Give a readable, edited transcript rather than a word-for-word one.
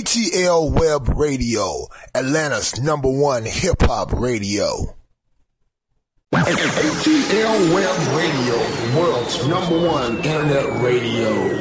ATL Web Radio, Atlanta's #1 hip-hop radio. ATL Web Radio, world's #1 internet radio.